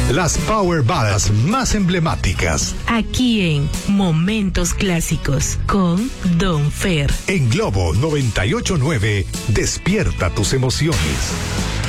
Las power ballads más emblemáticas. Aquí en Momentos Clásicos con Don Fer. En Globo 98.9, despierta tus emociones.